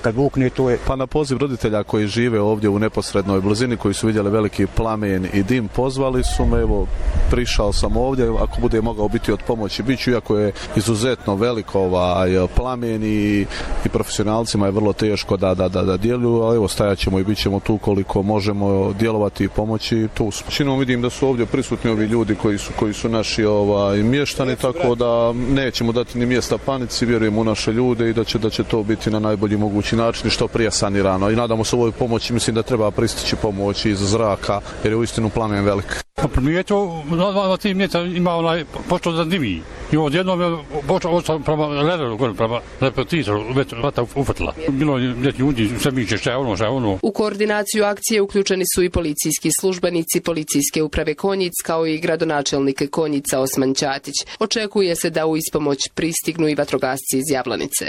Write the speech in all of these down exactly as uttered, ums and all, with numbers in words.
kad bukne to je. Pa na poziv roditelja koji žive ovdje u neposrednoj blizini, koji su vidjeli veliki plamen i dim, pozvali su me, evo, prišao sam ovdje, ako bude mogao biti od pomoći, bit ću, iako je izuzetno velik ovaj plamen i, i profesionalcima je vrlo teško da, da, da, da djeluju, ali evo, stajat ćemo i bit ćemo tu koliko možemo djelovati i pomoći, tu smo. Činom vidim da su ovdje prisutni ovi ljudi koji su, koji su naši ovaj, mještani, tako da nećemo dati ni mjesta panici, vjerujemo u naše ljude i da će, da će to biti na najbolji mogući način i što prije sanirano. I nadamo se ovoj pomoći, mislim da treba pristići pomoć iz zraka, jer je uistinu plamen velik. Primijetio, na dva tri mjeseca ima onaj, počeo da dimi. I odjednom je počeo sam prema leveru, gore prema repetitoru, već vata ufatila. Bilo je neki ljudi, sve miče, šta je ono, šta je ono. U koordinaciju akcije uključeni su i policijski službenici Policijske uprave Konjic, kao i gradonačelnik Konjica Osman Ćatić. Očekuje se da u ispomoć pristignu i vatrogasci iz Jablanice.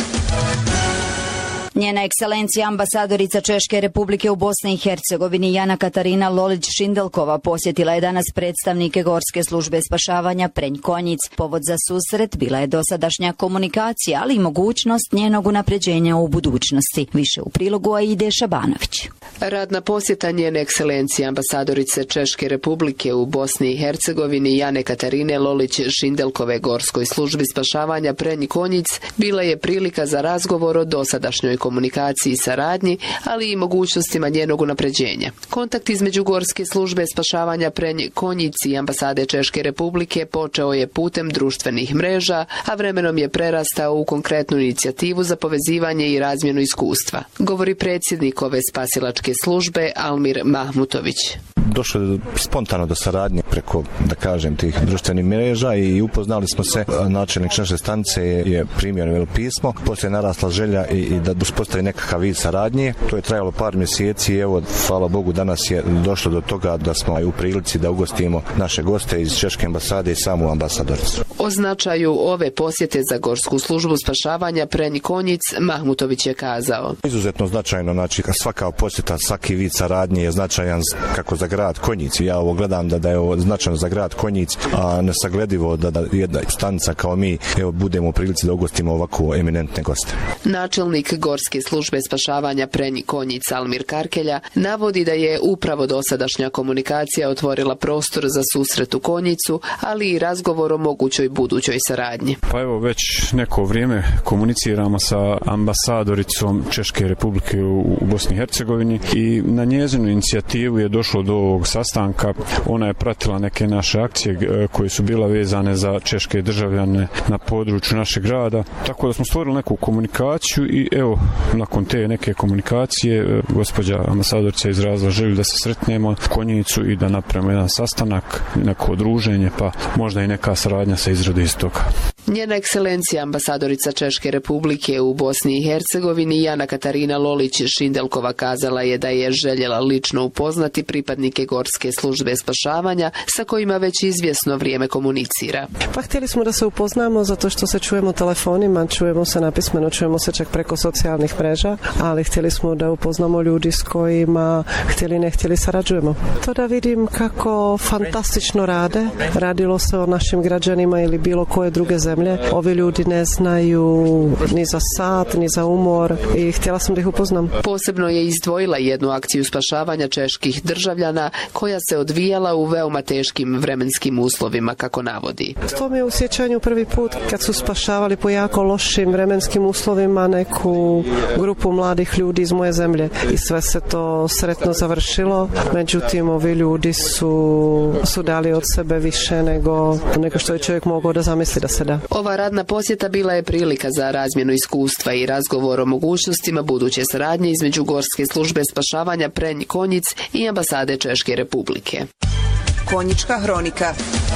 Njena ekscelencija ambasadorica Češke Republike u Bosni i Hercegovini Jana Katarina Lolić-Šindelkova posjetila je danas predstavnike Gorske službe spašavanja Prenj Konjic. Povod za susret bila je dosadašnja komunikacija, ali i mogućnost njenog unapređenja u budućnosti. Više u prilogu Aide Šabanović. Radna posjeta njene ekscelencije ambasadorice Češke Republike u Bosni i Hercegovini Jane Katarine Lolić-Šindelkove Gorskoj službi spašavanja Prenj Konjic bila je prilika za razgovor o dosadašnjoj komunikaciji i saradnji, ali i mogućnostima njenog unapređenja. Kontakt između Gorske službe spašavanja Prenj Konjic i ambasade Češke Republike počeo je putem društvenih mreža, a vremenom je prerastao u konkretnu inicijativu za povezivanje i razmjenu iskustva. Govori predsjednik ove spasilačke službe Almir Mahmutović. Došlo je spontano do saradnje preko, da kažem, tih društvenih mreža i upoznali smo se. Načelnik naše stanice je primio pismo, poslije je narasla želja i, i da uspostavi nekakav vid saradnje. To je trajalo par mjeseci i evo, hvala Bogu, danas je došlo do toga da smo u prilici da ugostimo naše goste iz Češke ambasade i samu ambasadoricu. O značaju ove posjete za Gorsku službu spašavanja Prenj Konjic Mahmutović je kazao. Izuzetno značajno, znači svaka posjeta, svaki vid saradnje je značajan kako za grad Konjic. Ja ovo gledam da, da je ovo značajno za grad Konjic, a nesagledivo da, da jedna stanica kao mi evo, budemo u prilici da ugostimo ovako eminentne goste. Načelnik Gorske službe spašavanja Prenj Konjic Almir Karkelja navodi da je upravo dosadašnja komunikacija otvorila prostor za susret u Konjicu, ali i razgovor o mogućoj budućoj saradnji. Pa evo, već neko vrijeme komuniciramo sa ambasadoricom Češke Republike u Bosni i Hercegovini i na njezinu inicijativu je došlo do ovog sastanka. Ona je pratila neke naše akcije koje su bila vezane za češke državljane na području našeg grada, tako da smo stvorili neku komunikaciju i evo, nakon te neke komunikacije gospođa ambasadorica je izrazila želju da se sretnemo u Konjicu i da napravimo jedan sastanak, neko druženje, pa možda i neka saradnja se izrodi iz toga. Njena ekscelencija ambasadorica Češke Republike u Bosni i Hercegovini Jana Katarina Lolić-Šindelkova kazala je da je željela lično upoznati pripadnike Gorske službe spašavanja sa kojima već izvjesno vrijeme komunicira. Pa htjeli smo da se upoznamo zato što se čujemo telefonima, čujemo se napismeno, čujemo se čak preko socijalnih mreža, ali htjeli smo da upoznamo ljudi s kojima htjeli ne htjeli sarađujemo. To da vidim kako fantastično rade. Radilo se o našim građanima ili bilo koje druge zemlje. Ovi ljudi ne znaju ni za sat, ni za umor i htjela sam da ih upoznam. Posebno je izdvojila jednu akciju spašavanja čeških državljana koja se odvijala u veoma teškim vremenskim uslovima, kako navodi. To mi je u sjećanju prvi put kad su spašavali po jako lošim vremenskim uslovima neku grupu mladih ljudi iz moje zemlje i sve se to sretno završilo. Međutim, ovi ljudi su, su dali od sebe više nego, nego što je čovjek mogao da zamisli da se da. Ova radna posjeta bila je prilika za razmjenu iskustva i razgovor o mogućnostima buduće saradnje između Gorske službe spašavanja Prenj Konjic i ambasade Češke Republike. Konjička hronika.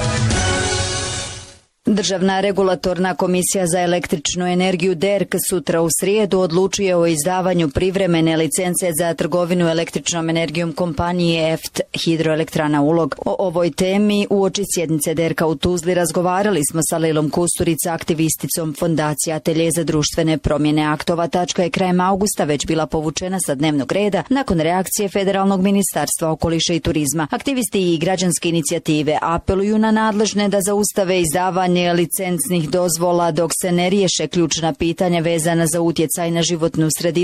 Državna regulatorna komisija za električnu energiju D E R K sutra u srijedu odlučuje o izdavanju privremene licence za trgovinu električnom energijom kompanije E F T Hidroelektrana Ulog. O ovoj temi uoči sjednice D E R K-a u Tuzli razgovarali smo sa Lilom Kusturica, aktivisticom Fondacije Atelje za društvene promjene aktova. Tačka je krajem augusta već bila povučena sa dnevnog reda nakon reakcije Federalnog ministarstva okoliša i turizma. Aktivisti i građanske inicijative apeluju na nadležne da zaustave izdavanje licencnih dozvola dok se ne riješe ključna pitanja vezana za utjecaj na životnu sredinu